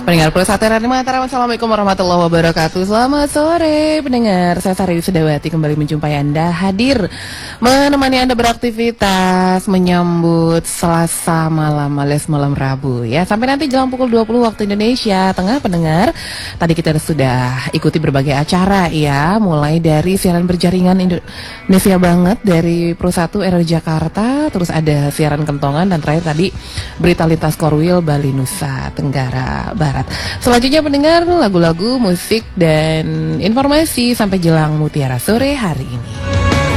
Pendengar Plus Satu Radio Mataram, Assalamualaikum warahmatullahi wabarakatuh. Selamat sore pendengar, saya Sari Sudawati kembali menjumpai Anda, hadir menemani Anda beraktivitas menyambut Selasa malam alias malam Rabu ya. Sampai nanti jam pukul 20 waktu Indonesia Tengah pendengar. Tadi kita sudah ikuti berbagai acara ya, mulai dari siaran berjaringan Indonesia banget dari Pro 1 RRI Jakarta, terus ada siaran kentongan, dan terakhir tadi berita lintas Korwil Bali Nusa Tenggara Barat. Selanjutnya pendengar, lagu-lagu, musik, dan informasi sampai jelang mutiara sore hari ini.